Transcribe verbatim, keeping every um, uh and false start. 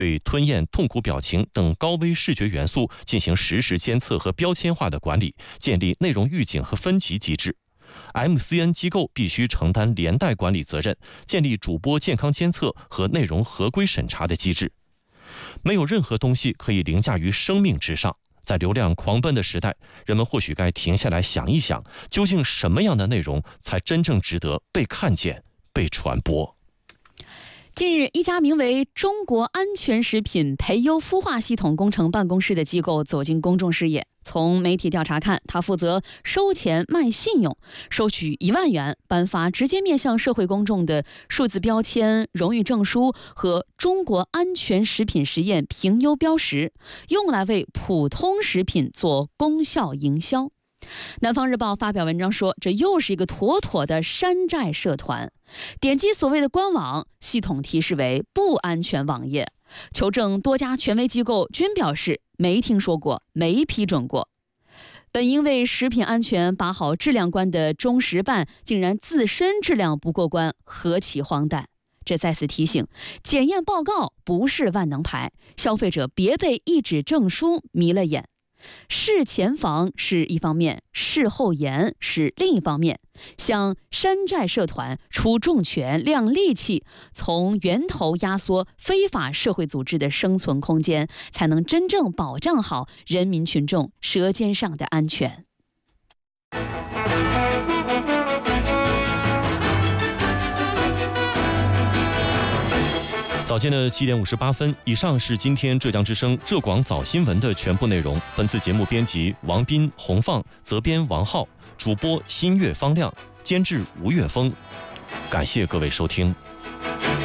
对吞咽、痛苦表情等高危视觉元素进行实时监测和标签化的管理，建立内容预警和分级机制。M C N 机构必须承担连带管理责任，建立主播健康监测和内容合规审查的机制。没有任何东西可以凌驾于生命之上。在流量狂奔的时代，人们或许该停下来想一想，究竟什么样的内容才真正值得被看见、被传播。 近日，一家名为中国安全食品培优孵化系统工程办公室的机构走进公众视野。从媒体调查看，他负责收钱卖信用，收取一万元，颁发直接面向社会公众的数字标签、荣誉证书和中国安全食品实验评优标识，用来为普通食品做功效营销。南方日报发表文章说，这又是一个妥妥的山寨社团。点击所谓的官网，系统提示为不安全网页。求证多家权威机构均表示没听说过，没批准过。本应为食品安全把好质量关的中食办，竟然自身质量不过关，何其荒诞！这再次提醒，检验报告不是万能牌，消费者别被一纸证书迷了眼。事前防是一方面，事后严是另一方面。向山寨社团出重拳、亮利器，从源头压缩非法社会组织的生存空间，才能真正保障好人民群众舌尖上的安全。 早间的七点五十八分，以上是今天浙江之声浙广早新闻的全部内容。本次节目编辑王斌、洪放，责编王浩，主播新月方亮，监制吴月峰。感谢各位收听。